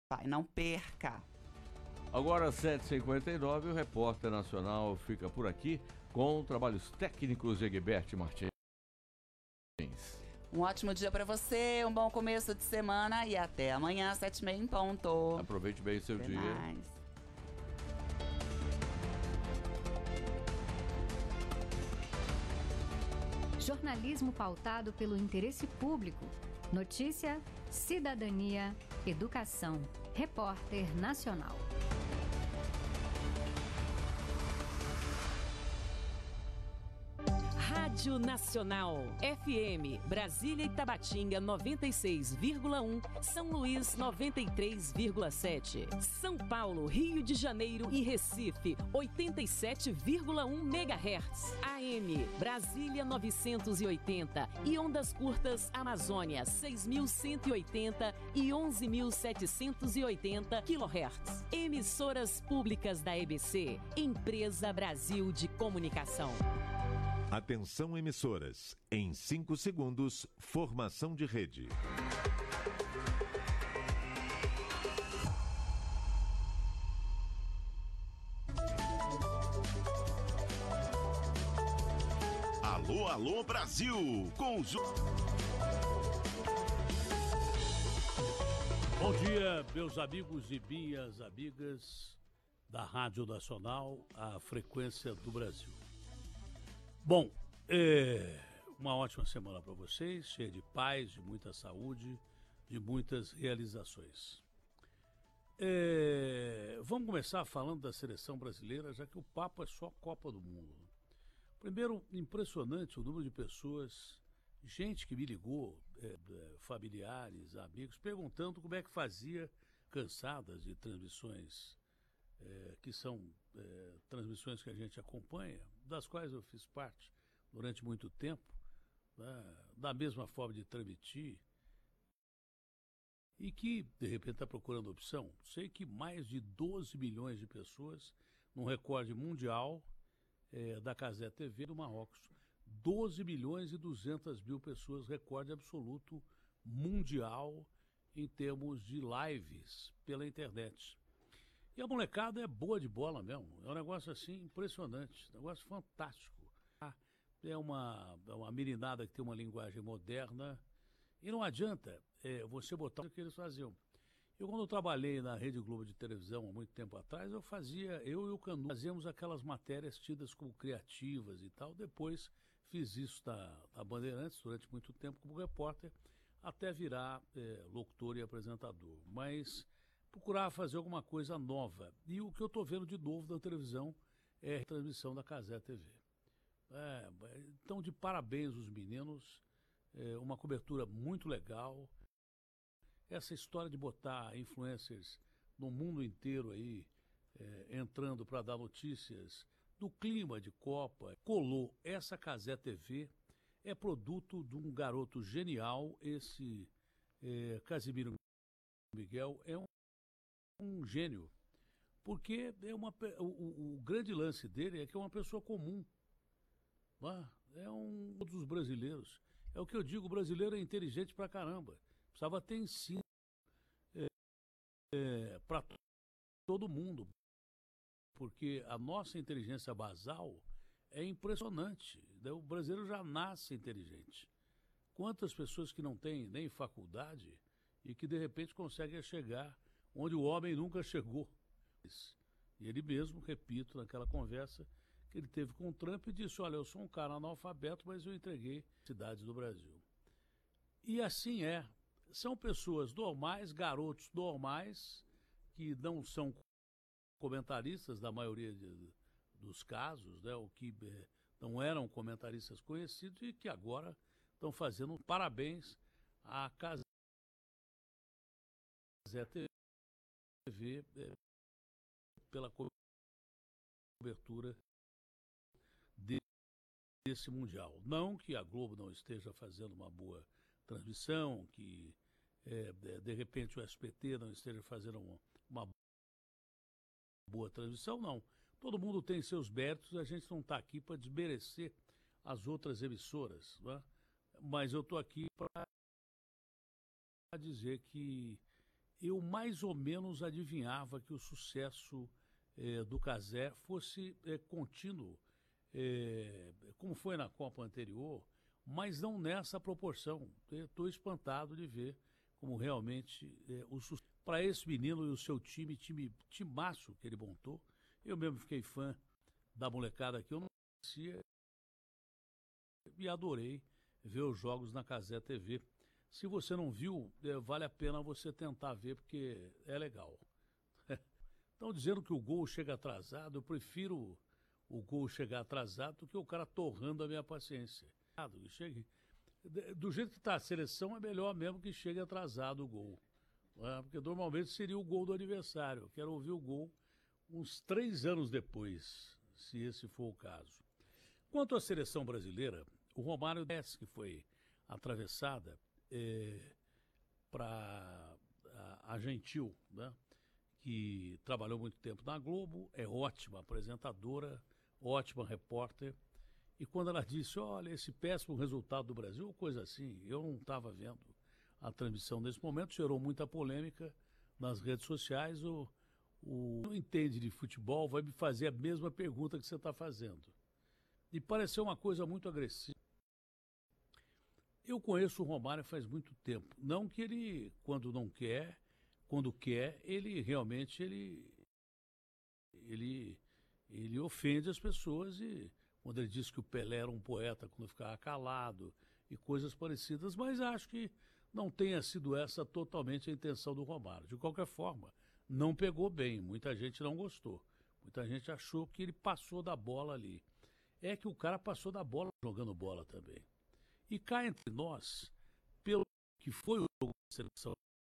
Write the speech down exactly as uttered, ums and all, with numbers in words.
Vai, não perca. Agora, sete e cinquenta e nove, o Repórter Nacional fica por aqui com trabalhos técnicos de Egberto Martins. Um ótimo dia para você, um bom começo de semana e até amanhã, sete e meia em ponto. Aproveite bem o seu Até dia. mais. Jornalismo pautado pelo interesse público. Notícia, cidadania, educação. Repórter Nacional. Rádio Nacional, F M, Brasília e Tabatinga noventa e seis vírgula um, São Luís noventa e três vírgula sete, São Paulo, Rio de Janeiro e Recife oitenta e sete vírgula um megahertz, A M, Brasília novecentos e oitenta e ondas curtas Amazônia seis mil cento e oitenta e onze mil setecentos e oitenta quilohertz. Emissoras públicas da E B C, Empresa Brasil de Comunicação. Atenção emissoras, em cinco segundos, formação de rede. Alô, alô, Brasil, com os... Bom dia, meus amigos e minhas amigas da Rádio Nacional, a frequência do Brasil. Bom, é uma ótima semana para vocês, cheia de paz, de muita saúde, de muitas realizações. É, vamos começar falando da seleção brasileira, já que o papo é só Copa do Mundo. Primeiro, impressionante o número de pessoas, gente que me ligou, é, familiares, amigos, perguntando como é que fazia, cansadas de transmissões É, que são é, transmissões que a gente acompanha, das quais eu fiz parte durante muito tempo, né, da mesma forma de transmitir, e que, de repente, está procurando opção. Sei que mais de doze milhões de pessoas, num recorde mundial é, da Cazé T V do Marrocos, doze milhões e duzentas mil pessoas, recorde absoluto mundial em termos de lives pela internet. E a molecada é boa de bola mesmo. É um negócio assim impressionante, um negócio fantástico. É uma, é uma meninada que tem uma linguagem moderna. E não adianta é, você botar o que eles faziam. Eu, quando eu trabalhei na Rede Globo de televisão há muito tempo atrás, eu fazia, eu e o Canu, fazíamos aquelas matérias tidas como criativas e tal. Depois fiz isso na, na Bandeirantes durante muito tempo como repórter, até virar é, locutor e apresentador. Mas procurar fazer alguma coisa nova. E o que eu estou vendo de novo na televisão é a transmissão da Cazé T V. É, então, de parabéns os meninos, é uma cobertura muito legal. Essa história de botar influencers no mundo inteiro aí, é, entrando para dar notícias do clima de Copa, colou. Essa Cazé T V é produto de um garoto genial, esse é, Casimiro Miguel, é um um gênio, porque é uma, o, o grande lance dele é que é uma pessoa comum, é um dos brasileiros. É o que eu digo, o brasileiro é inteligente pra caramba, precisava ter ensino é, é, para todo mundo, porque a nossa inteligência basal é impressionante. O brasileiro já nasce inteligente. Quantas pessoas que não têm nem faculdade e que de repente conseguem chegar onde o homem nunca chegou. E ele mesmo, repito, naquela conversa que ele teve com o Trump, disse, olha, eu sou um cara analfabeto, mas eu entreguei cidades do Brasil. E assim é. São pessoas normais, garotos normais, que não são comentaristas da maioria de, dos casos, né, ou que eh, não eram comentaristas conhecidos e que agora estão fazendo parabéns à Cazé T V é, pela cobertura de, desse Mundial. Não que a Globo não esteja fazendo uma boa transmissão, que é, de repente o S B T não esteja fazendo uma, uma boa transmissão, não. Todo mundo tem seus méritos, a gente não está aqui para desmerecer as outras emissoras, né? Mas eu estou aqui para dizer que eu mais ou menos adivinhava que o sucesso eh, do Cazé fosse eh, contínuo, eh, como foi na Copa anterior, mas não nessa proporção. Estou espantado de ver como realmente eh, o sucesso. Para esse menino e o seu time, time timaço que ele montou, eu mesmo fiquei fã da molecada que eu não conhecia e adorei ver os jogos na Cazé T V. Se você não viu, é, vale a pena você tentar ver, porque é legal. Estão dizendo que o gol chega atrasado, eu prefiro o gol chegar atrasado do que o cara torrando a minha paciência. Chegue, do jeito que está a seleção, é melhor mesmo que chegue atrasado o gol. É, porque normalmente seria o gol do adversário. Eu quero ouvir o gol uns três anos depois, se esse for o caso. Quanto à seleção brasileira, o Romário disse que foi atravessada é, para a, a Gentil, né, que trabalhou muito tempo na Globo, é ótima apresentadora, ótima repórter, e quando ela disse, olha, esse péssimo resultado do Brasil, coisa assim, eu não estava vendo a transmissão nesse momento, gerou muita polêmica nas redes sociais, o, o não entende de futebol vai me fazer a mesma pergunta que você está fazendo. E pareceu uma coisa muito agressiva. Eu conheço o Romário faz muito tempo. Não que ele, quando não quer, quando quer, ele realmente ele, ele, ele ofende as pessoas. E quando ele disse que o Pelé era um poeta quando ficava calado e coisas parecidas, mas acho que não tenha sido essa totalmente a intenção do Romário. De qualquer forma, não pegou bem. Muita gente não gostou. Muita gente achou que ele passou da bola ali. É que o cara passou da bola jogando bola também. E cá entre nós, pelo que foi o jogo da seleção